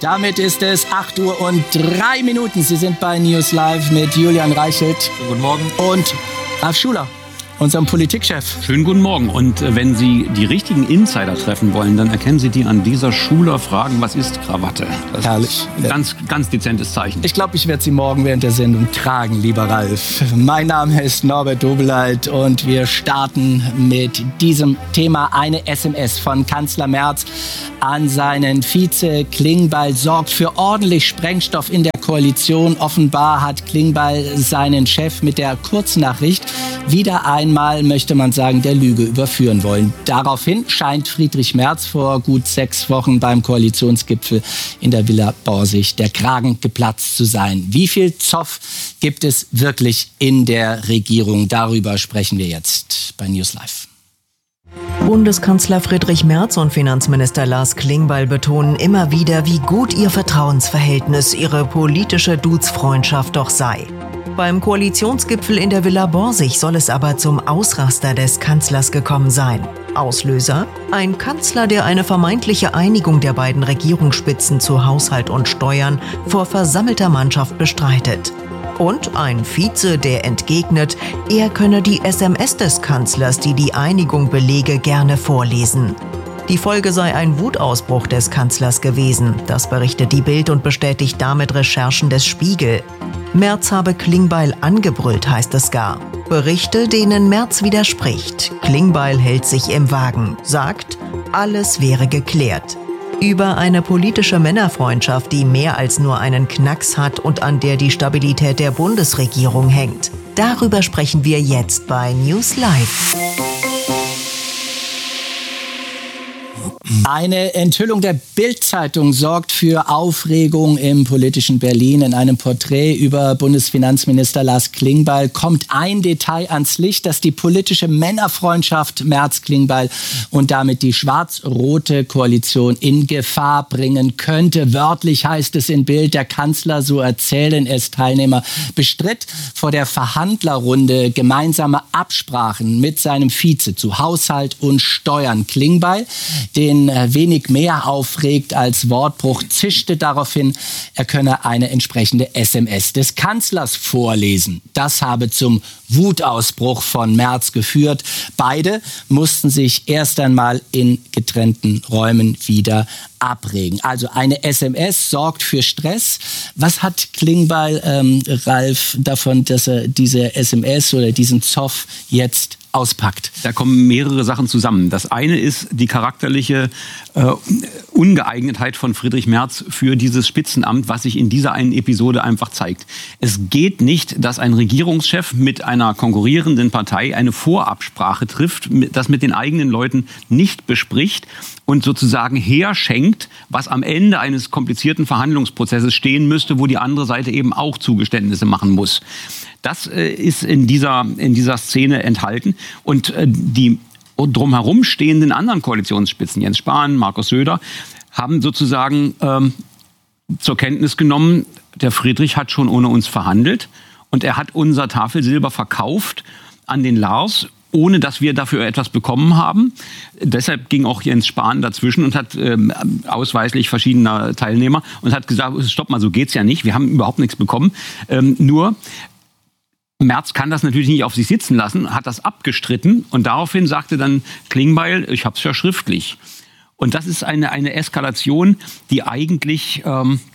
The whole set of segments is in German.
Damit ist es 8:03. Sie sind bei News Live mit Julian Reichelt. Guten Morgen. Und Ralf Schuler, unserem Politikchef. Schönen guten Morgen. Und wenn Sie die richtigen Insider treffen wollen, dann erkennen Sie die an dieser Schuler-Fragen, was ist Krawatte? Das Herrlich. Ist ein ganz dezentes Zeichen. Ich glaube, ich werde sie morgen während der Sendung tragen, lieber Ralf. Mein Name ist Norbert Dobeleit und wir starten mit diesem Thema. Eine SMS von Kanzler Merz an seinen Vize Klingbeil sorgt für ordentlich Sprengstoff in der Koalition. Offenbar hat Klingbeil seinen Chef mit der Kurznachricht wieder einmal, möchte man sagen, der Lüge überführen wollen. Daraufhin scheint Friedrich Merz vor gut 6 Wochen beim Koalitionsgipfel in der Villa Borsig der Kragen geplatzt zu sein. Wie viel Zoff gibt es wirklich in der Regierung? Darüber sprechen wir jetzt bei News Live. Bundeskanzler Friedrich Merz und Finanzminister Lars Klingbeil betonen immer wieder, wie gut ihr Vertrauensverhältnis, ihre politische Duzfreundschaft doch sei. Beim Koalitionsgipfel in der Villa Borsig soll es aber zum Ausraster des Kanzlers gekommen sein. Auslöser? Ein Kanzler, der eine vermeintliche Einigung der beiden Regierungsspitzen zu Haushalt und Steuern vor versammelter Mannschaft bestreitet. Und ein Vize, der entgegnet, er könne die SMS des Kanzlers, die die Einigung belege, gerne vorlesen. Die Folge sei ein Wutausbruch des Kanzlers gewesen. Das berichtet die Bild und bestätigt damit Recherchen des Spiegel. Merz habe Klingbeil angebrüllt, heißt es gar. Berichte, denen Merz widerspricht. Klingbeil hält sich im Wagen, sagt, alles wäre geklärt. Über eine politische Männerfreundschaft, die mehr als nur einen Knacks hat und an der die Stabilität der Bundesregierung hängt. Darüber sprechen wir jetzt bei News Live. Eine Enthüllung der Bild-Zeitung sorgt für Aufregung im politischen Berlin. In einem Porträt über Bundesfinanzminister Lars Klingbeil kommt ein Detail ans Licht, das die politische Männerfreundschaft Merz-Klingbeil und damit die schwarz-rote Koalition in Gefahr bringen könnte. Wörtlich heißt es in Bild, der Kanzler, so erzählen es Teilnehmer, bestritt vor der Verhandlerrunde gemeinsame Absprachen mit seinem Vize zu Haushalt und Steuern. Klingbeil, den wenig mehr aufregt als Wortbruch, zischte daraufhin, er könne eine entsprechende SMS des Kanzlers vorlesen. Das habe zum Wutausbruch von Merz geführt. Beide mussten sich erst einmal in getrennten Räumen wieder abregen. Also eine SMS sorgt für Stress. Was hat Klingbeil, Ralf, davon, dass er diese SMS oder diesen Zoff jetzt auspackt? Da kommen mehrere Sachen zusammen. Das eine ist die charakterliche Ungeeignetheit von Friedrich Merz für dieses Spitzenamt, was sich in dieser einen Episode einfach zeigt. Es geht nicht, dass ein Regierungschef mit einer konkurrierenden Partei eine Vorabsprache trifft, das mit den eigenen Leuten nicht bespricht und sozusagen herschenkt, was am Ende eines komplizierten Verhandlungsprozesses stehen müsste, wo die andere Seite eben auch Zugeständnisse machen muss. Das ist in dieser Szene enthalten. Und die drumherum stehenden anderen Koalitionsspitzen, Jens Spahn, Markus Söder, haben sozusagen zur Kenntnis genommen, der Friedrich hat schon ohne uns verhandelt und er hat unser Tafelsilber verkauft an den Lars, ohne dass wir dafür etwas bekommen haben. Deshalb ging auch Jens Spahn dazwischen und hat ausweislich verschiedener Teilnehmer und hat gesagt, stopp mal, so geht's ja nicht, wir haben überhaupt nichts bekommen. Nur Merz kann das natürlich nicht auf sich sitzen lassen, hat das abgestritten und daraufhin sagte dann Klingbeil, ich hab's ja schriftlich. Und das ist eine Eskalation, die eigentlich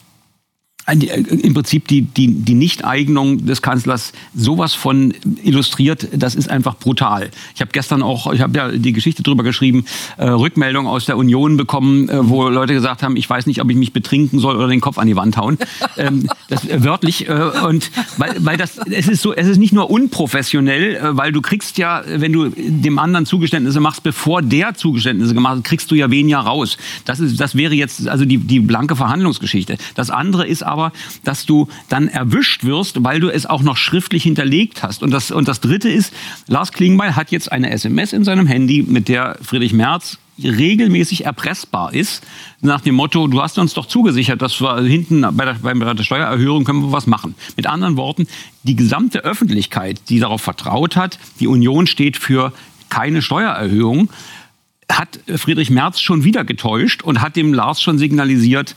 im Prinzip die Nichteignung des Kanzlers sowas von illustriert, das ist einfach brutal. Ich habe ja die Geschichte drüber geschrieben, Rückmeldung aus der Union bekommen, wo Leute gesagt haben, ich weiß nicht, ob ich mich betrinken soll oder den Kopf an die Wand hauen. Das wörtlich und weil es ist nicht nur unprofessionell, weil du kriegst ja, wenn du dem anderen Zugeständnisse machst, bevor der Zugeständnisse gemacht hat, kriegst du ja weniger raus. Das wäre jetzt also die blanke Verhandlungsgeschichte. Das andere ist aber, dass du dann erwischt wirst, weil du es auch noch schriftlich hinterlegt hast. Und das Dritte ist, Lars Klingbeil hat jetzt eine SMS in seinem Handy, mit der Friedrich Merz regelmäßig erpressbar ist, nach dem Motto, du hast uns doch zugesichert, dass wir hinten bei der Steuererhöhung können wir was machen. Mit anderen Worten, die gesamte Öffentlichkeit, die darauf vertraut hat, die Union steht für keine Steuererhöhung, hat Friedrich Merz schon wieder getäuscht und hat dem Lars schon signalisiert,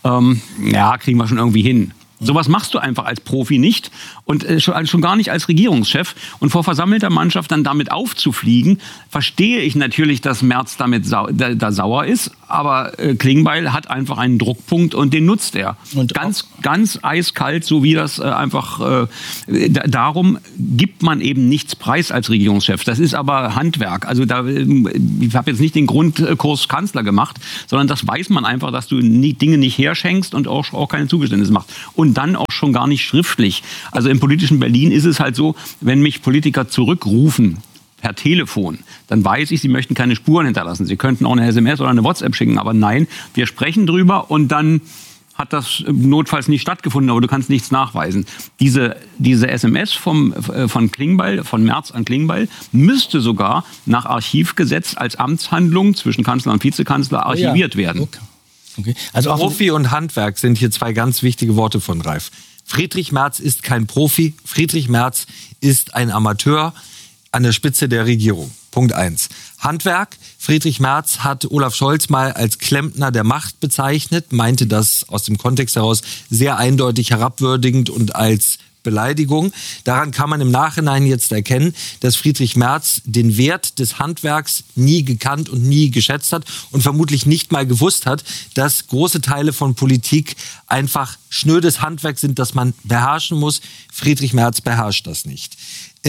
ja, kriegen wir schon irgendwie hin. Sowas machst du einfach als Profi nicht und schon gar nicht als Regierungschef. Und vor versammelter Mannschaft dann damit aufzufliegen, verstehe ich natürlich, dass Merz damit sauer ist. Aber Klingbeil hat einfach einen Druckpunkt und den nutzt er. Und ganz eiskalt, so wie das einfach. Darum gibt man eben nichts preis als Regierungschef. Das ist aber Handwerk. Also ich habe jetzt nicht den Grundkurs Kanzler gemacht, sondern das weiß man einfach, dass du Dinge nicht herschenkst und auch keine Zugeständnisse machst. Und dann auch schon gar nicht schriftlich. Also im politischen Berlin ist es halt so, wenn mich Politiker zurückrufen per Telefon, dann weiß ich, sie möchten keine Spuren hinterlassen. Sie könnten auch eine SMS oder eine WhatsApp schicken, aber nein, wir sprechen drüber und dann hat das notfalls nicht stattgefunden, aber du kannst nichts nachweisen. Diese SMS von Klingbeil, von Merz an Klingbeil, müsste sogar nach Archivgesetz als Amtshandlung zwischen Kanzler und Vizekanzler archiviert werden. Okay. Also Profi und Handwerk sind hier zwei ganz wichtige Worte von Ralf. Friedrich Merz ist kein Profi. Friedrich Merz ist ein Amateur an der Spitze der Regierung. Punkt 1. Handwerk. Friedrich Merz hat Olaf Scholz mal als Klempner der Macht bezeichnet, meinte das aus dem Kontext heraus sehr eindeutig herabwürdigend und als Beleidigung. Daran kann man im Nachhinein jetzt erkennen, dass Friedrich Merz den Wert des Handwerks nie gekannt und nie geschätzt hat und vermutlich nicht mal gewusst hat, dass große Teile von Politik einfach schnödes Handwerk sind, das man beherrschen muss. Friedrich Merz beherrscht das nicht.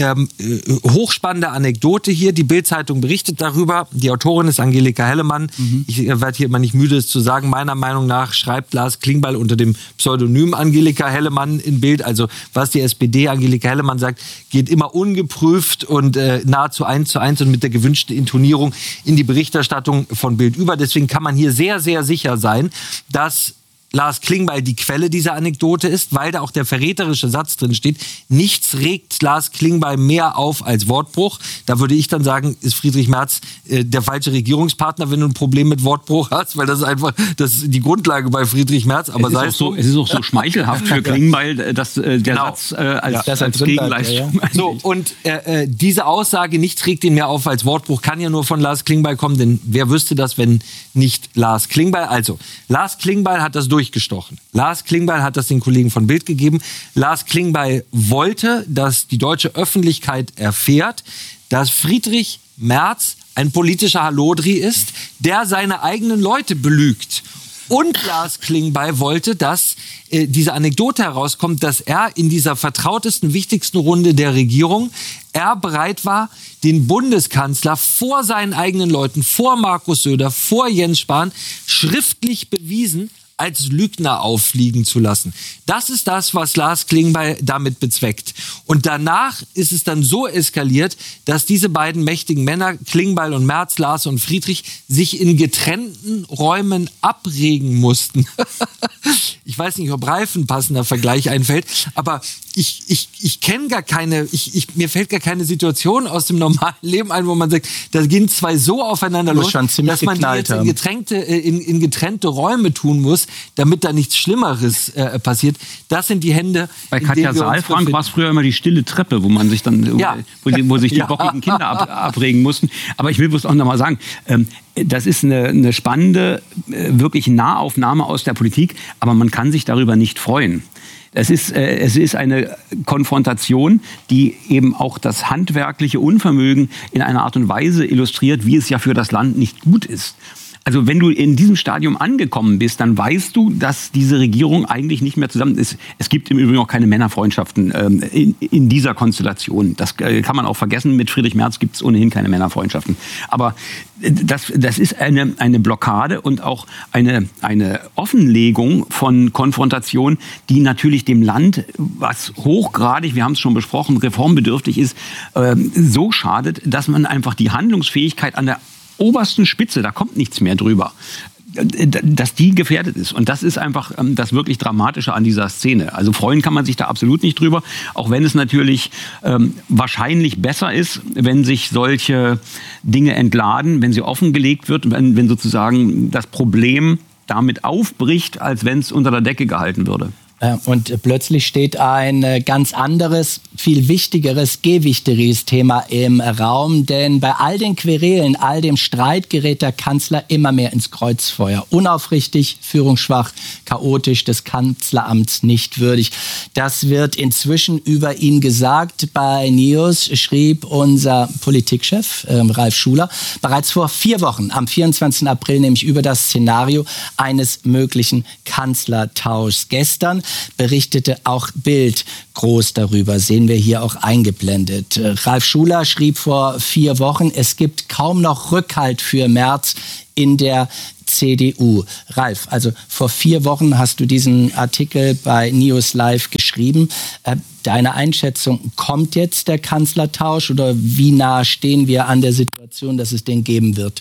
Hochspannende Anekdote hier. Die Bild-Zeitung berichtet darüber. Die Autorin ist Angelika Hellemann. Ich werde hier immer nicht müde, es zu sagen. Meiner Meinung nach schreibt Lars Klingbeil unter dem Pseudonym Angelika Hellemann in Bild. Also was die SPD Angelika Hellemann sagt, geht immer ungeprüft und nahezu 1:1 und mit der gewünschten Intonierung in die Berichterstattung von Bild über. Deswegen kann man hier sehr, sehr sicher sein, dass Lars Klingbeil die Quelle dieser Anekdote ist, weil da auch der verräterische Satz drin steht. Nichts regt Lars Klingbeil mehr auf als Wortbruch. Da würde ich dann sagen, ist Friedrich Merz der falsche Regierungspartner, wenn du ein Problem mit Wortbruch hast, weil das ist einfach die Grundlage bei Friedrich Merz. Aber es ist auch so schmeichelhaft für Klingbeil, dass der Satz als Gegenleistung. Ja. So, und diese Aussage, nichts regt ihn mehr auf als Wortbruch, kann ja nur von Lars Klingbeil kommen, denn wer wüsste das, wenn nicht Lars Klingbeil? Also, Lars Klingbeil hat das durchgestochen. Lars Klingbeil hat das den Kollegen von Bild gegeben. Lars Klingbeil wollte, dass die deutsche Öffentlichkeit erfährt, dass Friedrich Merz ein politischer Hallodri ist, der seine eigenen Leute belügt. Und Lars Klingbeil wollte, dass diese Anekdote herauskommt, dass er in dieser vertrautesten, wichtigsten Runde der Regierung bereit war, den Bundeskanzler vor seinen eigenen Leuten, vor Markus Söder, vor Jens Spahn, schriftlich bewiesen als Lügner auffliegen zu lassen. Das ist das, was Lars Klingbeil damit bezweckt. Und danach ist es dann so eskaliert, dass diese beiden mächtigen Männer, Klingbeil und Merz, Lars und Friedrich, sich in getrennten Räumen abregen mussten. Ich weiß nicht, ob Ralf ein passender Vergleich einfällt, aber ich kenne gar keine, mir fällt gar keine Situation aus dem normalen Leben ein, wo man sagt, da gehen zwei so aufeinander los, dass man die jetzt in getrennte Räume tun muss, damit da nichts Schlimmeres passiert. Das sind die Hände. Bei Katja Saalfrank war es früher immer die stille Treppe, wo man sich dann, wo sich die bockigen Kinder abregen mussten. Aber ich will bloß auch noch mal sagen, das ist eine spannende, wirklich Nahaufnahme aus der Politik, aber man kann sich darüber nicht freuen. Es ist eine Konfrontation, die eben auch das handwerkliche Unvermögen in einer Art und Weise illustriert, wie es ja für das Land nicht gut ist. Also wenn du in diesem Stadium angekommen bist, dann weißt du, dass diese Regierung eigentlich nicht mehr zusammen ist. Es gibt im Übrigen auch keine Männerfreundschaften in dieser Konstellation. Das kann man auch vergessen. Mit Friedrich Merz gibt es ohnehin keine Männerfreundschaften. Aber das ist eine Blockade und auch eine Offenlegung von Konfrontation, die natürlich dem Land, was hochgradig, wir haben es schon besprochen, reformbedürftig ist, so schadet, dass man einfach die Handlungsfähigkeit an der obersten Spitze, da kommt nichts mehr drüber, dass die gefährdet ist. Und das ist einfach das wirklich Dramatische an dieser Szene. Also freuen kann man sich da absolut nicht drüber, auch wenn es natürlich wahrscheinlich besser ist, wenn sich solche Dinge entladen, wenn sie offengelegt wird, wenn sozusagen das Problem damit aufbricht, als wenn es unter der Decke gehalten würde. Und plötzlich steht ein ganz anderes, viel wichtigeres, gewichtigeres Thema im Raum. Denn bei all den Querelen, all dem Streit gerät der Kanzler immer mehr ins Kreuzfeuer. Unaufrichtig, führungsschwach, chaotisch, des Kanzleramts nicht würdig. Das wird inzwischen über ihn gesagt. Bei News schrieb unser Politikchef Ralf Schuler bereits vor 4 Wochen, am 24. April, nämlich über das Szenario eines möglichen Kanzlertauschs. Gestern berichtete auch Bild groß darüber, sehen wir hier auch eingeblendet. Ralf Schuler schrieb vor 4 Wochen, es gibt kaum noch Rückhalt für Merz in der CDU. Ralf, also vor 4 Wochen hast du diesen Artikel bei News Live geschrieben. Deine Einschätzung, kommt jetzt der Kanzlertausch oder wie nah stehen wir an der Situation, dass es den geben wird?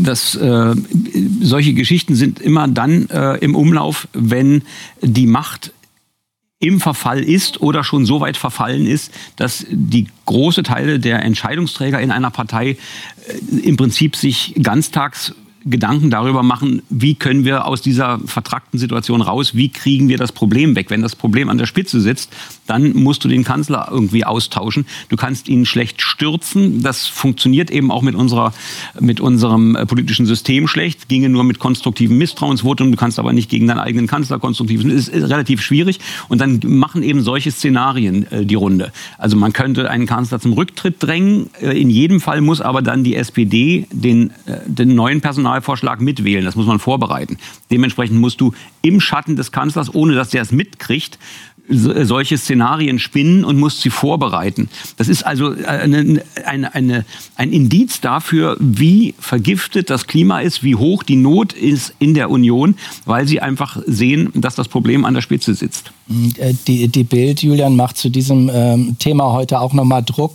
Solche Geschichten sind immer dann im Umlauf, wenn die Macht im Verfall ist oder schon so weit verfallen ist, dass die große Teile der Entscheidungsträger in einer Partei im Prinzip sich ganztags Gedanken darüber machen, wie können wir aus dieser vertrackten Situation raus, wie kriegen wir das Problem weg. Wenn das Problem an der Spitze sitzt, dann musst du den Kanzler irgendwie austauschen. Du kannst ihn schlecht stürzen. Das funktioniert eben auch mit unserem politischen System schlecht. Ginge nur mit konstruktivem Misstrauensvotum. Du kannst aber nicht gegen deinen eigenen Kanzler konstruktiv. Das ist relativ schwierig. Und dann machen eben solche Szenarien die Runde. Also man könnte einen Kanzler zum Rücktritt drängen. In jedem Fall muss aber dann die SPD den neuen Personalvorschlag mitwählen. Das muss man vorbereiten. Dementsprechend musst du im Schatten des Kanzlers, ohne dass der es mitkriegt, solche Szenarien spinnen und musst sie vorbereiten. Das ist also ein Indiz dafür, wie vergiftet das Klima ist, wie hoch die Not ist in der Union, weil sie einfach sehen, dass das Problem an der Spitze sitzt. Die Bild, Julian, macht zu diesem Thema heute auch nochmal Druck,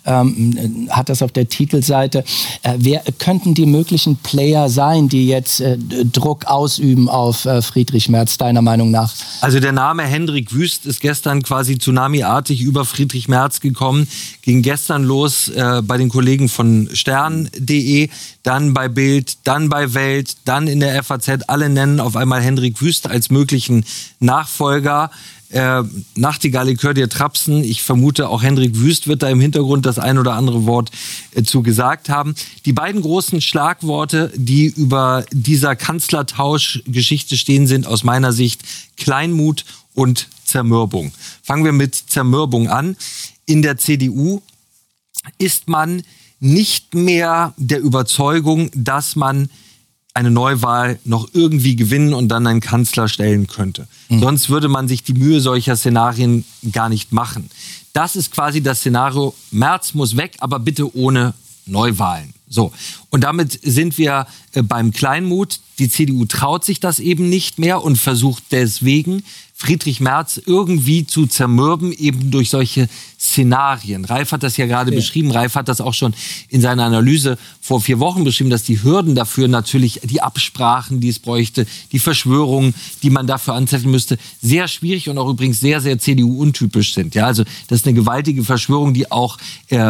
hat das auf der Titelseite. Wer könnten die möglichen Player sein, die jetzt Druck ausüben auf Friedrich Merz, deiner Meinung nach? Also der Name Hendrik Wüst ist gestern quasi tsunamiartig über Friedrich Merz gekommen. Ging gestern los bei den Kollegen von stern.de, dann bei Bild, dann bei Welt, dann in der FAZ. Alle nennen auf einmal Hendrik Wüst als möglichen Nachfolger. Nachtigall, ich höre dir trapsen. Ich vermute, auch Hendrik Wüst wird da im Hintergrund das ein oder andere Wort zu gesagt haben. Die beiden großen Schlagworte, die über dieser Kanzlertausch-Geschichte stehen, sind aus meiner Sicht Kleinmut und Zermürbung. Fangen wir mit Zermürbung an. In der CDU ist man nicht mehr der Überzeugung, dass man eine Neuwahl noch irgendwie gewinnen und dann einen Kanzler stellen könnte. Sonst würde man sich die Mühe solcher Szenarien gar nicht machen. Das ist quasi das Szenario, Merz muss weg, aber bitte ohne Neuwahlen. So. Und damit sind wir beim Kleinmut. Die CDU traut sich das eben nicht mehr und versucht deswegen, Friedrich Merz irgendwie zu zermürben, eben durch solche Szenarien. Ralf hat das ja gerade beschrieben. Ralf hat das auch schon in seiner Analyse vor 4 Wochen beschrieben, dass die Hürden dafür natürlich, die Absprachen, die es bräuchte, die Verschwörungen, die man dafür anzetteln müsste, sehr schwierig und auch übrigens sehr, sehr CDU-untypisch sind. Ja, also das ist eine gewaltige Verschwörung, die auch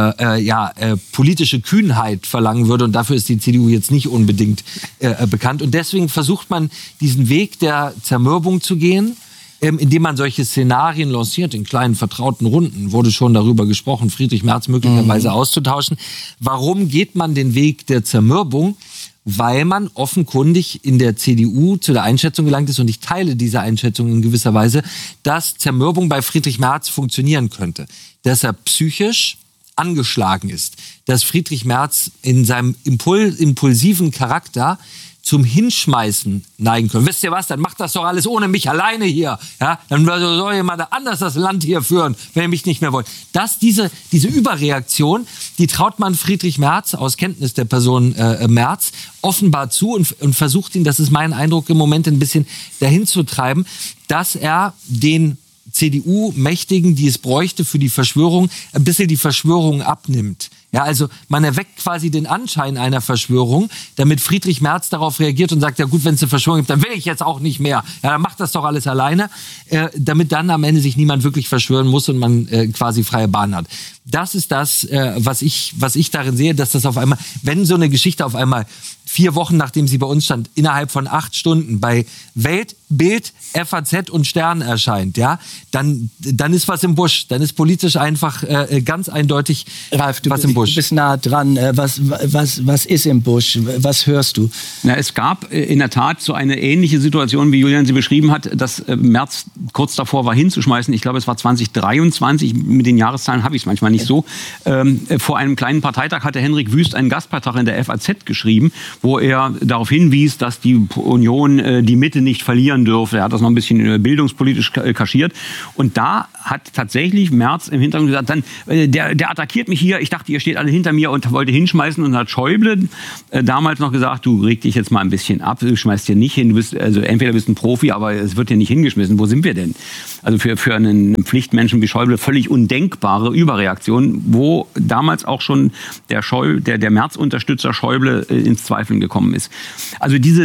politische Kühnheit verlangen würde und dafür ist die CDU jetzt nicht unbedingt bekannt. Und deswegen versucht man, diesen Weg der Zermürbung zu gehen, indem man solche Szenarien lanciert, in kleinen vertrauten Runden, wurde schon darüber gesprochen, Friedrich Merz möglicherweise auszutauschen. Warum geht man den Weg der Zermürbung? Weil man offenkundig in der CDU zu der Einschätzung gelangt ist, und ich teile diese Einschätzung in gewisser Weise, dass Zermürbung bei Friedrich Merz funktionieren könnte. Dass er psychisch angeschlagen ist. Dass Friedrich Merz in seinem impulsiven Charakter zum Hinschmeißen neigen können. Wisst ihr was, dann macht das doch alles ohne mich alleine hier. Ja? Dann soll jemand anders das Land hier führen, wenn ihr mich nicht mehr wollt. Diese Überreaktion, die traut man Friedrich Merz aus Kenntnis der Person Merz offenbar zu und versucht ihn, das ist mein Eindruck im Moment, ein bisschen dahin zu treiben, dass er den CDU-Mächtigen, die es bräuchte für die Verschwörung, ein bisschen die Verschwörung abnimmt. Ja, also man erweckt quasi den Anschein einer Verschwörung, damit Friedrich Merz darauf reagiert und sagt, ja gut, wenn es eine Verschwörung gibt, dann will ich jetzt auch nicht mehr. Ja, dann macht das doch alles alleine, damit dann am Ende sich niemand wirklich verschwören muss und man quasi freie Bahn hat. Das ist das, was ich darin sehe, dass das auf einmal, wenn so eine Geschichte auf einmal 4 Wochen, nachdem sie bei uns stand, innerhalb von 8 Stunden bei Welt, Bild, FAZ und Stern erscheint, ja, dann ist was im Busch. Dann ist politisch einfach ganz eindeutig Ralf, was im Busch. Du bist nah dran. Was ist im Busch? Was hörst du? Na, es gab in der Tat so eine ähnliche Situation, wie Julian sie beschrieben hat, dass Merz kurz davor war hinzuschmeißen. Ich glaube, es war 2023. Mit den Jahreszahlen habe ich es manchmal nicht so. Vor einem kleinen Parteitag hatte Henrik Wüst einen Gastbeitrag in der FAZ geschrieben, wo er darauf hinwies, dass die Union die Mitte nicht verlieren dürfe. Er hat das noch ein bisschen bildungspolitisch kaschiert. Und da hat tatsächlich Merz im Hintergrund gesagt, dann, der attackiert mich hier, ich dachte, ihr steht alle hinter mir und wollte hinschmeißen. Und hat Schäuble damals noch gesagt, du reg dich jetzt mal ein bisschen ab, du schmeißt hier nicht hin. Du bist, also entweder bist ein Profi, aber es wird hier nicht hingeschmissen. Wo sind wir denn? Also für einen Pflichtmenschen wie Schäuble völlig undenkbare Überreaktion, wo damals auch schon der Merz-Unterstützer Schäuble ins Zweifeln gekommen ist. Also diese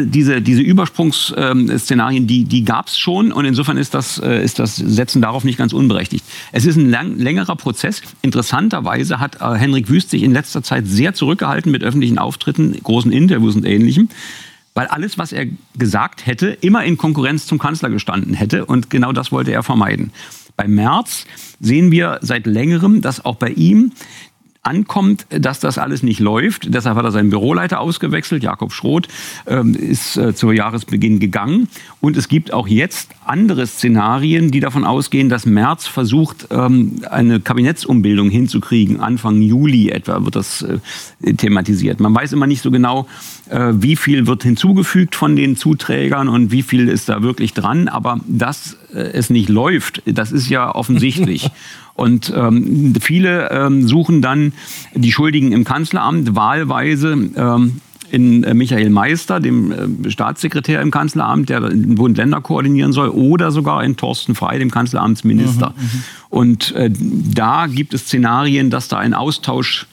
Übersprungsszenarien, die gab es schon, und insofern ist das Setzen darauf nicht ganz unberechtigt. Es ist ein längerer Prozess. Interessanterweise hat Henrik Wüst sich in letzter Zeit sehr zurückgehalten mit öffentlichen Auftritten, großen Interviews und Ähnlichem, weil alles, was er gesagt hätte, immer in Konkurrenz zum Kanzler gestanden hätte, und genau das wollte er vermeiden. Bei Merz sehen wir seit längerem, dass auch bei ihm ankommt, dass das alles nicht läuft. Deshalb hat er seinen Büroleiter ausgewechselt. Jakob Schroth ist zu Jahresbeginn gegangen. Und es gibt auch jetzt andere Szenarien, die davon ausgehen, dass Merz versucht, eine Kabinettsumbildung hinzukriegen. Anfang Juli etwa wird das thematisiert. Man weiß immer nicht so genau, wie viel wird hinzugefügt von den Zuträgern und wie viel ist da wirklich dran. Aber dass es nicht läuft, das ist ja offensichtlich. Und viele suchen dann die Schuldigen im Kanzleramt, wahlweise in Michael Meister, dem Staatssekretär im Kanzleramt, der den Bund-Länder koordinieren soll, oder sogar in Thorsten Frey, dem Kanzleramtsminister. Und da gibt es Szenarien, dass da ein Austausch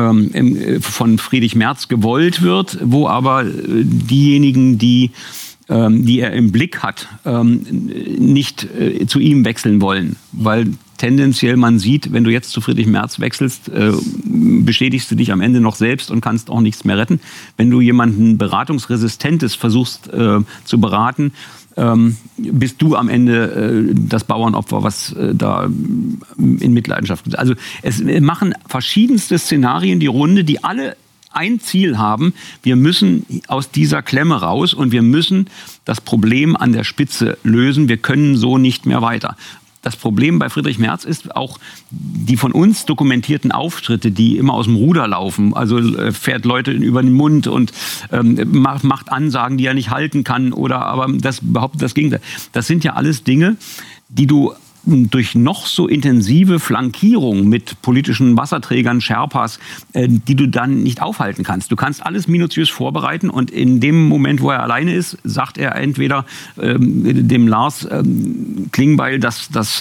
von Friedrich Merz gewollt wird, wo aber diejenigen, die er im Blick hat, nicht zu ihm wechseln wollen. Weil tendenziell man sieht, wenn du jetzt zu Friedrich Merz wechselst, bestätigst du dich am Ende noch selbst und kannst auch nichts mehr retten. Wenn du jemanden Beratungsresistentes versuchst zu beraten, bist du am Ende das Bauernopfer, was da in Mitleidenschaft ist. Also es machen verschiedenste Szenarien die Runde, die alle ein Ziel haben: Wir müssen aus dieser Klemme raus und wir müssen das Problem an der Spitze lösen. Wir können so nicht mehr weiter. Das Problem bei Friedrich Merz ist auch die von uns dokumentierten Auftritte, die immer aus dem Ruder laufen. Also fährt Leute über den Mund und macht Ansagen, die er nicht halten kann, oder aber das behauptet das Gegenteil. Das sind ja alles Dinge, die du durch noch so intensive Flankierung mit politischen Wasserträgern, Sherpas, die du dann nicht aufhalten kannst. Du kannst alles minutiös vorbereiten, und in dem Moment, wo er alleine ist, sagt er entweder dem Lars Klingbeil, dass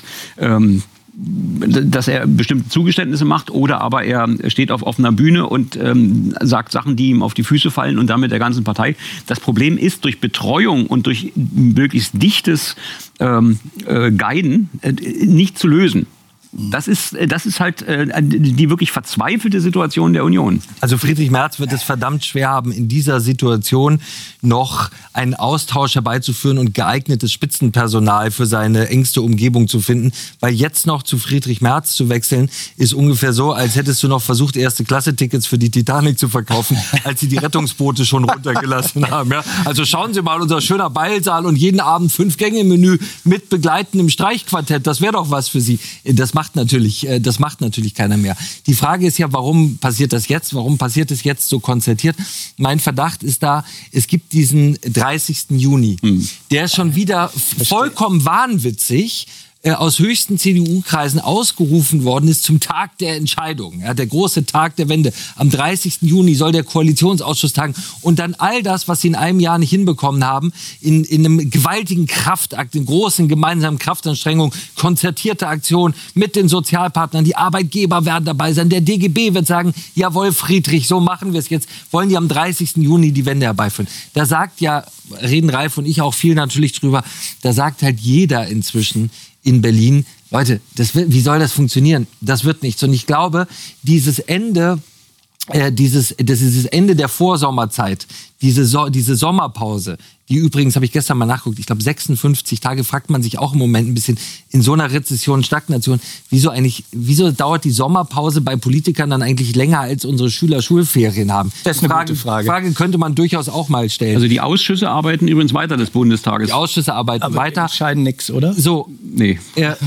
er bestimmte Zugeständnisse macht, oder aber er steht auf offener Bühne und sagt Sachen, die ihm auf die Füße fallen, und damit der ganzen Partei. Das Problem ist, durch Betreuung und durch möglichst dichtes Guiden nicht zu lösen. Das ist halt die wirklich verzweifelte Situation der Union. Also Friedrich Merz wird es verdammt schwer haben, in dieser Situation noch einen Austausch herbeizuführen und geeignetes Spitzenpersonal für seine engste Umgebung zu finden. Weil jetzt noch zu Friedrich Merz zu wechseln, ist ungefähr so, als hättest du noch versucht, Erste-Klasse-Tickets für die Titanic zu verkaufen, als sie die Rettungsboote schon runtergelassen haben. Ja? Also schauen Sie mal, unser schöner Ballsaal und jeden Abend 5-Gänge-Menü mit begleitendem Streichquartett, das wäre doch was für Sie. Das macht natürlich keiner mehr. Die Frage ist ja, warum passiert das jetzt? Warum passiert es jetzt so konzertiert? Mein Verdacht ist da, es gibt diesen 30. Juni. Der ist schon wieder vollkommen wahnwitzig aus höchsten CDU-Kreisen ausgerufen worden ist zum Tag der Entscheidung, ja, der große Tag der Wende. Am 30. Juni soll der Koalitionsausschuss tagen und dann all das, was sie in einem Jahr nicht hinbekommen haben, in einem gewaltigen Kraftakt, in großen gemeinsamen Kraftanstrengungen, konzertierte Aktion mit den Sozialpartnern, die Arbeitgeber werden dabei sein, der DGB wird sagen, jawohl Friedrich, so machen wir es jetzt, wollen die am 30. Juni die Wende herbeiführen. Da sagt ja, reden Ralf und ich auch viel natürlich drüber, da sagt halt jeder inzwischen in Berlin, Leute, wie soll das funktionieren? Das wird nichts. Und ich glaube, dieses Ende dieses Ende der Vorsommerzeit, diese Sommerpause, die übrigens, habe ich gestern mal nachgeguckt, ich glaube 56 Tage, fragt man sich auch im Moment ein bisschen, in so einer Rezession, Stagnation, wieso dauert die Sommerpause bei Politikern dann eigentlich länger, als unsere Schüler Schulferien haben? Das ist eine gute Frage. Frage könnte man durchaus auch mal stellen. Also die Ausschüsse arbeiten übrigens weiter des Bundestages. Die Ausschüsse arbeiten aber weiter. Entscheiden nichts, oder? So, nee.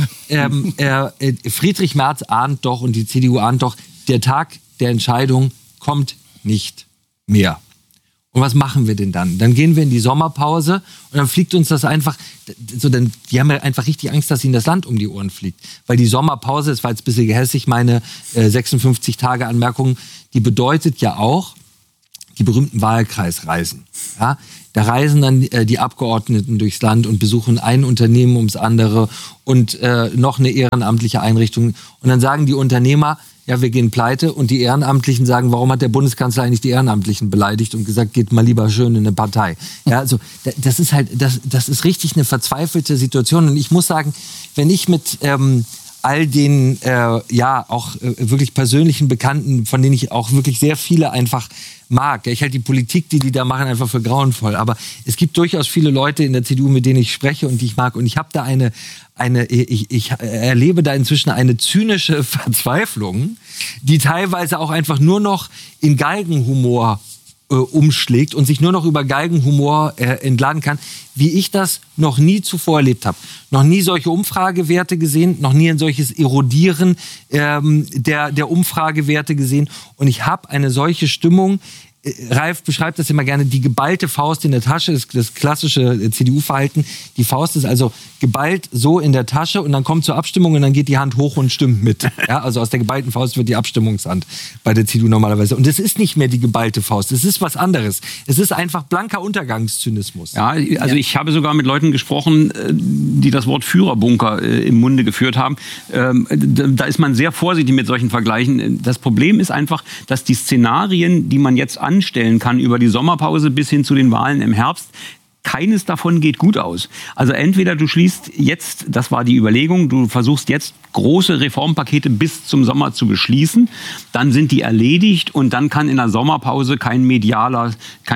Friedrich Merz ahnt doch und die CDU ahnt doch, der Tag der Entscheidung kommt nicht mehr. Und was machen wir denn dann? Dann gehen wir in die Sommerpause und dann fliegt uns das einfach, die haben ja einfach richtig Angst, dass ihnen das Land um die Ohren fliegt. Weil die Sommerpause, das war jetzt ein bisschen gehässig, meine 56 Tage Anmerkung, die bedeutet ja auch die berühmten Wahlkreisreisen. Ja? Da reisen dann die Abgeordneten durchs Land und besuchen ein Unternehmen ums andere und noch eine ehrenamtliche Einrichtung. Und dann sagen die Unternehmer, ja, wir gehen pleite, und die Ehrenamtlichen sagen, warum hat der Bundeskanzler eigentlich die Ehrenamtlichen beleidigt und gesagt, geht mal lieber schön in eine Partei. Ja, also das ist richtig eine verzweifelte Situation. Und ich muss sagen, wenn ich mit all den auch wirklich persönlichen Bekannten, von denen ich auch wirklich sehr viele einfach mag. Ich halte die Politik, die da machen, einfach für grauenvoll. Aber es gibt durchaus viele Leute in der CDU, mit denen ich spreche und die ich mag. Und ich habe da ich erlebe da inzwischen eine zynische Verzweiflung, die teilweise auch einfach nur noch in Galgenhumor umschlägt und sich nur noch über Galgenhumor entladen kann, wie ich das noch nie zuvor erlebt habe. Noch nie solche Umfragewerte gesehen, noch nie ein solches Erodieren der Umfragewerte gesehen. Und ich habe eine solche Stimmung. Ralf beschreibt das immer gerne, die geballte Faust in der Tasche, das klassische CDU-Verhalten. Die Faust ist also geballt so in der Tasche und dann kommt zur Abstimmung und dann geht die Hand hoch und stimmt mit. Ja, also aus der geballten Faust wird die Abstimmungshand bei der CDU normalerweise. Und es ist nicht mehr die geballte Faust, es ist was anderes. Es ist einfach blanker Untergangszynismus. Ja, also ich habe sogar mit Leuten gesprochen, die das Wort Führerbunker im Munde geführt haben. Da ist man sehr vorsichtig mit solchen Vergleichen. Das Problem ist einfach, dass die Szenarien, die man jetzt anstellen kann über die Sommerpause bis hin zu den Wahlen im Herbst, keines davon geht gut aus. Also entweder du schließt jetzt, das war die Überlegung, du versuchst jetzt große Reformpakete bis zum Sommer zu beschließen, dann sind die erledigt und dann kann in der Sommerpause kein mediales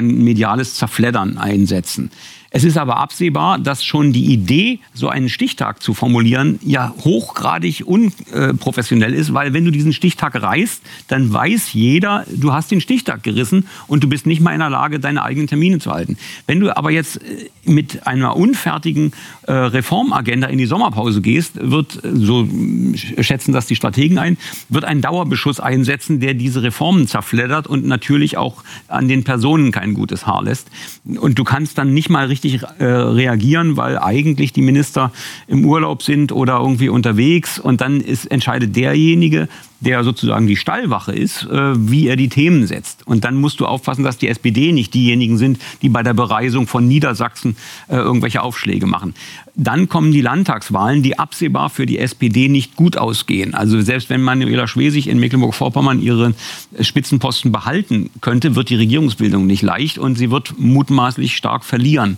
Zerfleddern einsetzen. Es ist aber absehbar, dass schon die Idee, so einen Stichtag zu formulieren, ja hochgradig unprofessionell ist, weil wenn du diesen Stichtag reißt, dann weiß jeder, du hast den Stichtag gerissen und du bist nicht mal in der Lage, deine eigenen Termine zu halten. Wenn du aber jetzt mit einer unfertigen Reformagenda in die Sommerpause gehst, wird, so schätzen das die Strategen ein, wird ein Dauerbeschuss einsetzen, der diese Reformen zerfleddert und natürlich auch an den Personen kein gutes Haar lässt. Und du kannst dann nicht mal richtig reagieren, weil eigentlich die Minister im Urlaub sind oder irgendwie unterwegs und dann entscheidet derjenige, der sozusagen die Stallwache ist, wie er die Themen setzt. Und dann musst du aufpassen, dass die SPD nicht diejenigen sind, die bei der Bereisung von Niedersachsen irgendwelche Aufschläge machen. Dann kommen die Landtagswahlen, die absehbar für die SPD nicht gut ausgehen. Also selbst wenn Manuela Schwesig in Mecklenburg-Vorpommern ihre Spitzenposten behalten könnte, wird die Regierungsbildung nicht leicht und sie wird mutmaßlich stark verlieren.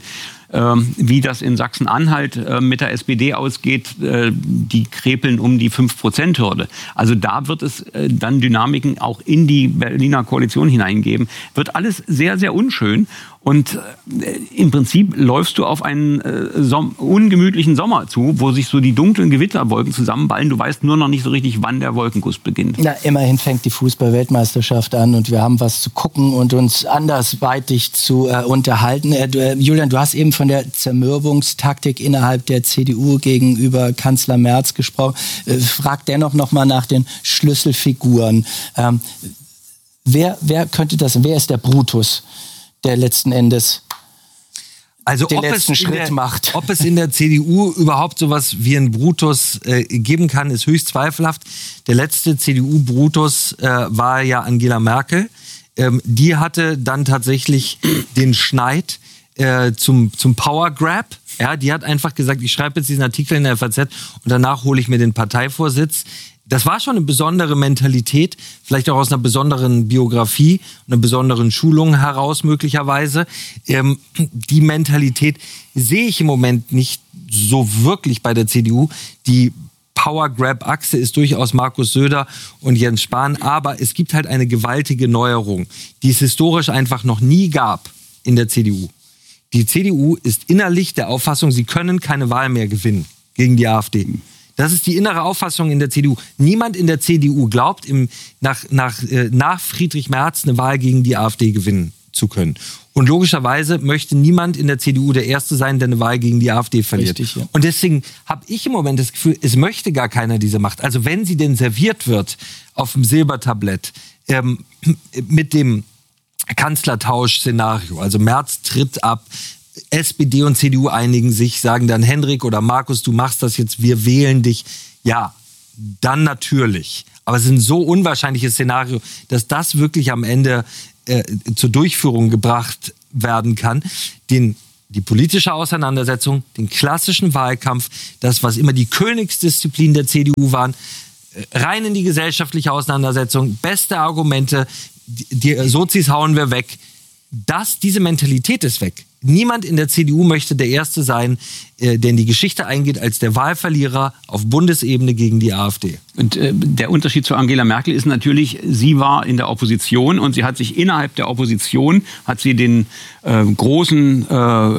Wie das in Sachsen-Anhalt mit der SPD ausgeht, die krepeln um die 5%-Hürde. Also da wird es dann Dynamiken auch in die Berliner Koalition hineingeben. Wird alles sehr, sehr unschön. Und im Prinzip läufst du auf einen ungemütlichen Sommer zu, wo sich so die dunklen Gewitterwolken zusammenballen. Du weißt nur noch nicht so richtig, wann der Wolkenguss beginnt. Na, immerhin fängt die Fußball-Weltmeisterschaft an und wir haben was zu gucken und uns andersweitig zu unterhalten. Julian, du hast eben von der Zermürbungstaktik innerhalb der CDU gegenüber Kanzler Merz gesprochen. Frag dennoch noch mal nach den Schlüsselfiguren. Wer könnte das sein? Wer ist der Brutus, der letzten Endes den letzten Schritt macht? Ob es in der CDU überhaupt sowas wie einen Brutus geben kann, ist höchst zweifelhaft. Der letzte CDU-Brutus war ja Angela Merkel. Die hatte dann tatsächlich den Schneid zum Power Grab. Ja, die hat einfach gesagt, ich schreibe jetzt diesen Artikel in der FAZ und danach hole ich mir den Parteivorsitz. Das war schon eine besondere Mentalität, vielleicht auch aus einer besonderen Biografie, einer besonderen Schulung heraus möglicherweise. Die Mentalität sehe ich im Moment nicht so wirklich bei der CDU. Die Power-Grab-Achse ist durchaus Markus Söder und Jens Spahn. Aber es gibt halt eine gewaltige Neuerung, die es historisch einfach noch nie gab in der CDU. Die CDU ist innerlich der Auffassung, sie können keine Wahl mehr gewinnen gegen die AfD. Das ist die innere Auffassung in der CDU. Niemand in der CDU glaubt, nach Friedrich Merz eine Wahl gegen die AfD gewinnen zu können. Und logischerweise möchte niemand in der CDU der Erste sein, der eine Wahl gegen die AfD verliert. Richtig, ja. Und deswegen habe ich im Moment das Gefühl, es möchte gar keiner diese Macht. Also wenn sie denn serviert wird auf dem Silbertablett mit dem Kanzlertausch-Szenario, also Merz tritt ab, SPD und CDU einigen sich, sagen dann Hendrik oder Markus, du machst das jetzt, wir wählen dich. Ja, dann natürlich. Aber es ist ein so unwahrscheinliches Szenario, dass das wirklich am Ende zur Durchführung gebracht werden kann. Die politische Auseinandersetzung, den klassischen Wahlkampf, das, was immer die Königsdisziplin der CDU waren, rein in die gesellschaftliche Auseinandersetzung, beste Argumente, die Sozis hauen wir weg. Diese Mentalität ist weg. Niemand in der CDU möchte der Erste sein, der in die Geschichte eingeht als der Wahlverlierer auf Bundesebene gegen die AfD. Und der Unterschied zu Angela Merkel ist natürlich, sie war in der Opposition und sie hat sich innerhalb der Opposition, hat sie den großen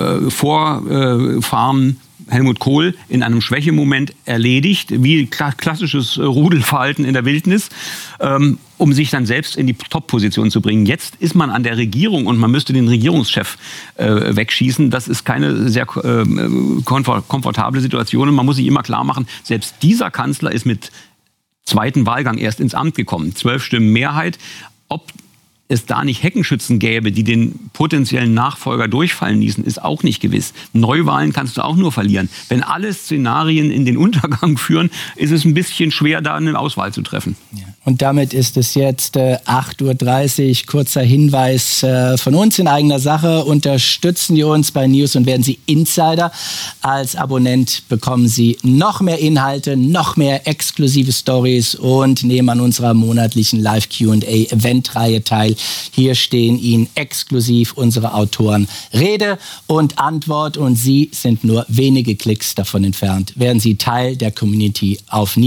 Vorfahren Helmut Kohl in einem Schwächemoment erledigt, wie klassisches Rudelverhalten in der Wildnis, um sich dann selbst in die Top-Position zu bringen. Jetzt ist man an der Regierung und man müsste den Regierungschef wegschießen. Das ist keine sehr komfortable Situation. Und man muss sich immer klar machen, selbst dieser Kanzler ist mit zweiten Wahlgang erst ins Amt gekommen. 12 Stimmen Mehrheit. Ob es da nicht Heckenschützen gäbe, die den potenziellen Nachfolger durchfallen ließen, ist auch nicht gewiss. Neuwahlen kannst du auch nur verlieren. Wenn alle Szenarien in den Untergang führen, ist es ein bisschen schwer, da eine Auswahl zu treffen. Ja. Und damit ist es jetzt 8.30 Uhr. Kurzer Hinweis von uns in eigener Sache. Unterstützen Sie uns bei News und werden Sie Insider. Als Abonnent bekommen Sie noch mehr Inhalte, noch mehr exklusive Stories und nehmen an unserer monatlichen Live-Q&A-Eventreihe teil. Hier stehen Ihnen exklusiv unsere Autoren Rede und Antwort und Sie sind nur wenige Klicks davon entfernt. Werden Sie Teil der Community auf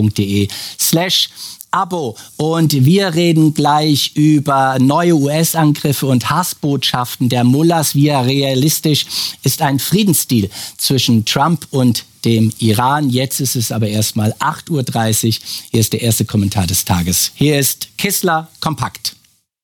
news.de/Abo. Und wir reden gleich über neue US-Angriffe und Hassbotschaften der Mullahs. Wie realistisch ist ein Friedensdeal zwischen Trump und dem Iran? Jetzt ist es aber erstmal 8.30 Uhr. Hier ist der erste Kommentar des Tages. Hier ist Kissler Kompakt.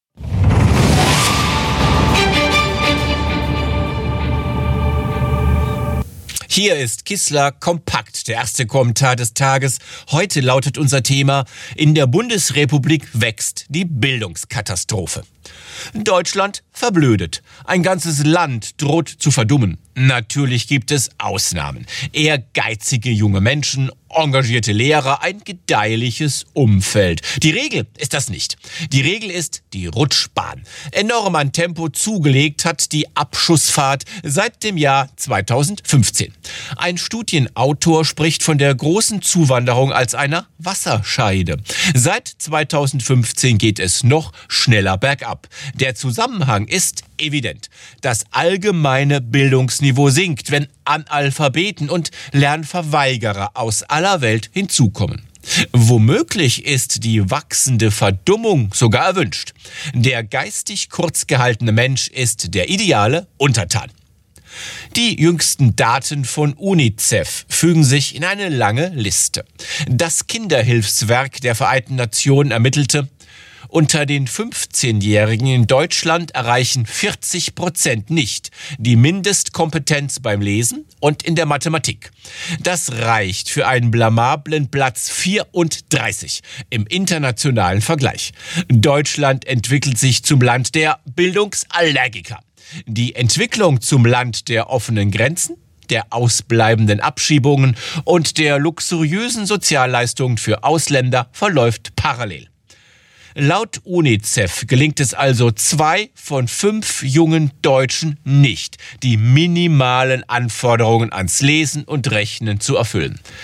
Hier ist Kissler Kompakt, der erste Kommentar des Tages. Heute lautet unser Thema: In der Bundesrepublik wächst die Bildungskatastrophe. Deutschland verblödet. Ein ganzes Land droht zu verdummen. Natürlich gibt es Ausnahmen. Ehrgeizige junge Menschen, engagierte Lehrer, ein gedeihliches Umfeld. Die Regel ist das nicht. Die Regel ist die Rutschbahn. Enorm an Tempo zugelegt hat die Abschussfahrt seit dem Jahr 2015. Ein Studienautor spricht von der großen Zuwanderung als einer Wasserscheide. Seit 2015 geht es noch schneller bergab. Der Zusammenhang ist evident. Das allgemeine Bildungsniveau sinkt, wenn Analphabeten und Lernverweigerer aus aller Welt hinzukommen. Womöglich ist die wachsende Verdummung sogar erwünscht. Der geistig kurz gehaltene Mensch ist der ideale Untertan. Die jüngsten Daten von UNICEF fügen sich in eine lange Liste. Das Kinderhilfswerk der Vereinten Nationen ermittelte: Unter den 15-Jährigen in Deutschland erreichen 40% nicht die Mindestkompetenz beim Lesen und in der Mathematik. Das reicht für einen blamablen Platz 34 im internationalen Vergleich. Deutschland entwickelt sich zum Land der Bildungsallergiker. Die Entwicklung zum Land der offenen Grenzen, der ausbleibenden Abschiebungen und der luxuriösen Sozialleistungen für Ausländer verläuft parallel. Laut UNICEF gelingt es also 2 von 5 jungen Deutschen nicht, die minimalen Anforderungen ans Lesen und Rechnen zu erfüllen.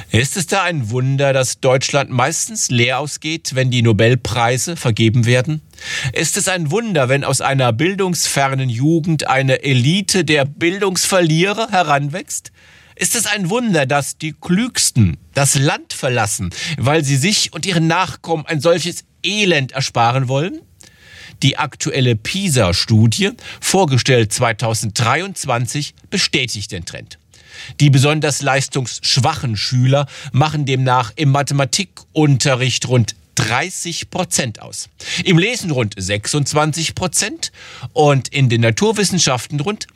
Ist es da ein Wunder, dass Deutschland meistens leer ausgeht, wenn die Nobelpreise vergeben werden? Ist es ein Wunder, wenn aus einer bildungsfernen Jugend eine Elite der Bildungsverlierer heranwächst? Ist es ein Wunder, dass die Klügsten das Land verlassen, weil sie sich und ihren Nachkommen ein solches Elend ersparen wollen? Die aktuelle PISA-Studie, vorgestellt 2023, bestätigt den Trend. Die besonders leistungsschwachen Schüler machen demnach im Mathematikunterricht rund 30% aus, im Lesen rund 26% und in den Naturwissenschaften rund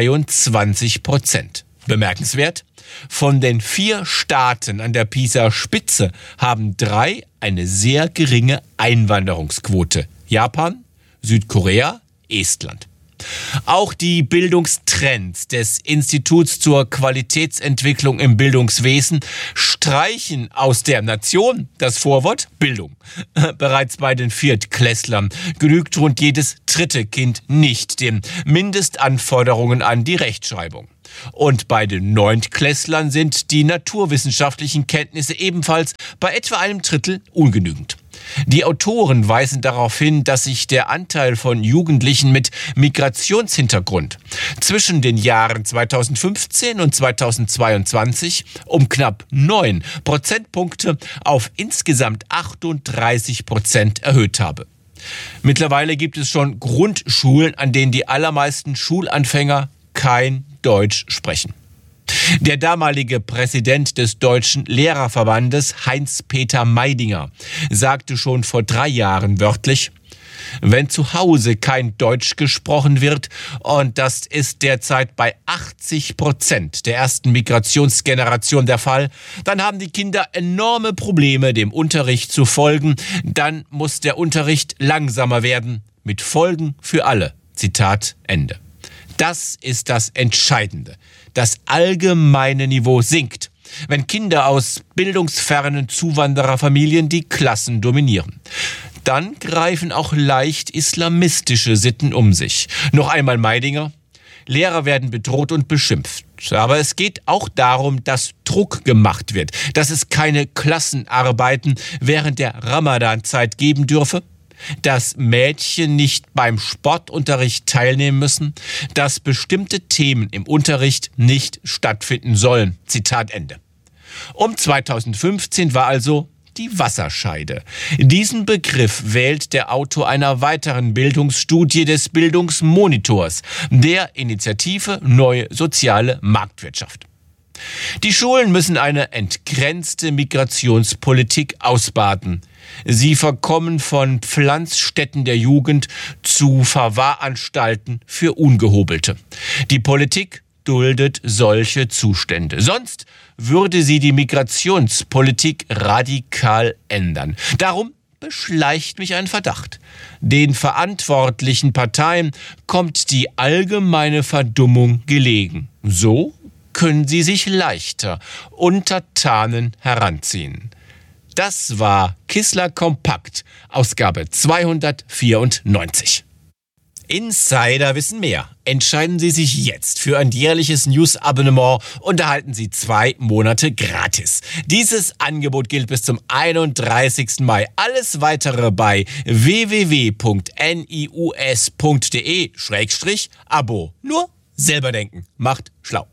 23%. Bemerkenswert: Von den 4 Staaten an der PISA-Spitze haben 3 eine sehr geringe Einwanderungsquote: Japan, Südkorea, Estland. Auch die Bildungstrends des Instituts zur Qualitätsentwicklung im Bildungswesen streichen aus der Nation das Vorwort Bildung. Bereits bei den Viertklässlern genügt rund jedes 3. Kind nicht den Mindestanforderungen an die Rechtschreibung. Und bei den 9. sind die naturwissenschaftlichen Kenntnisse ebenfalls bei etwa einem Drittel ungenügend. Die Autoren weisen darauf hin, dass sich der Anteil von Jugendlichen mit Migrationshintergrund zwischen den Jahren 2015 und 2022 um knapp 9 Prozentpunkte auf insgesamt 38% erhöht habe. Mittlerweile gibt es schon Grundschulen, an denen die allermeisten Schulanfänger kein Deutsch sprechen. Der damalige Präsident des Deutschen Lehrerverbandes, Heinz-Peter Meidinger, sagte schon vor 3 Jahren wörtlich: Wenn zu Hause kein Deutsch gesprochen wird, und das ist derzeit bei 80% der ersten Migrationsgeneration der Fall, dann haben die Kinder enorme Probleme, dem Unterricht zu folgen. Dann muss der Unterricht langsamer werden, mit Folgen für alle. Zitat Ende. Das ist das Entscheidende. Das allgemeine Niveau sinkt, wenn Kinder aus bildungsfernen Zuwandererfamilien die Klassen dominieren. Dann greifen auch leicht islamistische Sitten um sich. Noch einmal Meidinger: Lehrer werden bedroht und beschimpft. Aber es geht auch darum, dass Druck gemacht wird, dass es keine Klassenarbeiten während der Ramadan-Zeit geben dürfe, dass Mädchen nicht beim Sportunterricht teilnehmen müssen, dass bestimmte Themen im Unterricht nicht stattfinden sollen. Zitat Ende. Um 2015 war also die Wasserscheide. Diesen Begriff wählt der Autor einer weiteren Bildungsstudie des Bildungsmonitors, der Initiative Neue Soziale Marktwirtschaft. Die Schulen müssen eine entgrenzte Migrationspolitik ausbaden. Sie verkommen von Pflanzstätten der Jugend zu Verwahranstalten für Ungehobelte. Die Politik duldet solche Zustände. Sonst würde sie die Migrationspolitik radikal ändern. Darum beschleicht mich ein Verdacht. Den verantwortlichen Parteien kommt die allgemeine Verdummung gelegen. So können sie sich leichter Untertanen heranziehen. Das war Kissler Kompakt, Ausgabe 294. Insider wissen mehr. Entscheiden Sie sich jetzt für ein jährliches News-Abonnement und erhalten Sie 2 Monate gratis. Dieses Angebot gilt bis zum 31. Mai. Alles weitere bei www.nius.de/Abo. Nur selber denken. Macht schlau.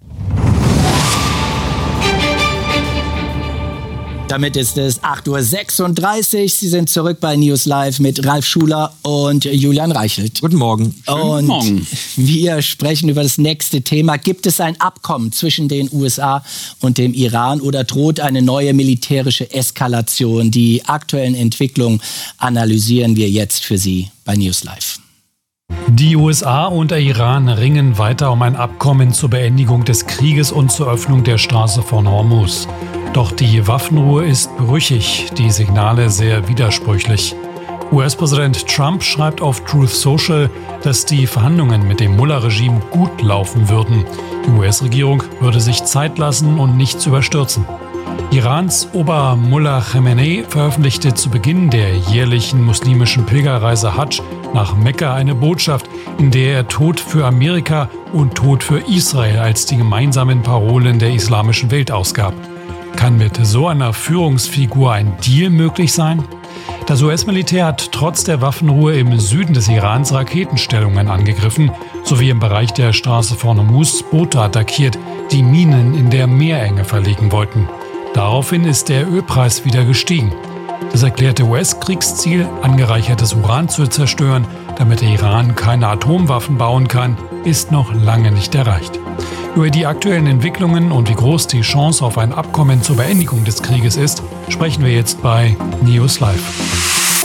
Damit ist es 8:36 Uhr. Sie sind zurück bei News Live mit Ralf Schuler und Julian Reichelt. Guten Morgen. Guten Morgen. Wir sprechen über das nächste Thema. Gibt es ein Abkommen zwischen den USA und dem Iran oder droht eine neue militärische Eskalation? Die aktuellen Entwicklungen analysieren wir jetzt für Sie bei News Live. Die USA und der Iran ringen weiter um ein Abkommen zur Beendigung des Krieges und zur Öffnung der Straße von Hormuz. Doch die Waffenruhe ist brüchig, die Signale sehr widersprüchlich. US-Präsident Trump schreibt auf Truth Social, dass die Verhandlungen mit dem Mullah-Regime gut laufen würden. Die US-Regierung würde sich Zeit lassen und nichts überstürzen. Irans Ober-Mullah Khamenei veröffentlichte zu Beginn der jährlichen muslimischen Pilgerreise Hadsch nach Mekka eine Botschaft, in der er Tod für Amerika und Tod für Israel als die gemeinsamen Parolen der islamischen Welt ausgab. Kann mit so einer Führungsfigur ein Deal möglich sein? Das US-Militär hat trotz der Waffenruhe im Süden des Irans Raketenstellungen angegriffen, sowie im Bereich der Straße von Hormuz Boote attackiert, die Minen in der Meerenge verlegen wollten. Daraufhin ist der Ölpreis wieder gestiegen. Das erklärte US-Kriegsziel, angereichertes Uran zu zerstören, damit der Iran keine Atomwaffen bauen kann, ist noch lange nicht erreicht. Über die aktuellen Entwicklungen und wie groß die Chance auf ein Abkommen zur Beendigung des Krieges ist, sprechen wir jetzt bei News Live.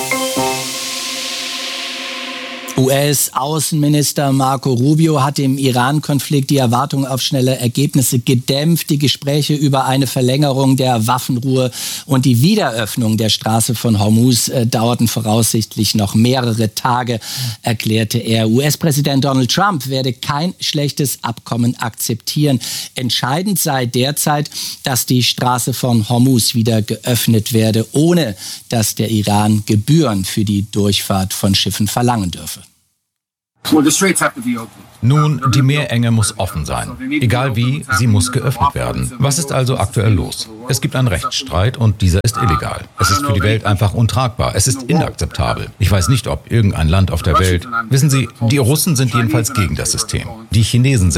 US-Außenminister Marco Rubio hat im Iran-Konflikt die Erwartung auf schnelle Ergebnisse gedämpft. Die Gespräche über eine Verlängerung der Waffenruhe und die Wiederöffnung der Straße von Hormuz dauerten voraussichtlich noch mehrere Tage, erklärte er. US-Präsident Donald Trump werde kein schlechtes Abkommen akzeptieren. Entscheidend sei derzeit, dass die Straße von Hormuz wieder geöffnet werde, ohne dass der Iran Gebühren für die Durchfahrt von Schiffen verlangen dürfe. Nun, die Meerenge muss offen sein. Egal wie, sie muss geöffnet werden. Was ist also aktuell los? Es gibt einen Rechtsstreit und dieser ist illegal. Es ist für die Welt einfach untragbar. Es ist inakzeptabel. Ich weiß nicht, ob irgendein Land auf der Welt... Wissen Sie, die Russen sind jedenfalls gegen das System. Die Chinesen sind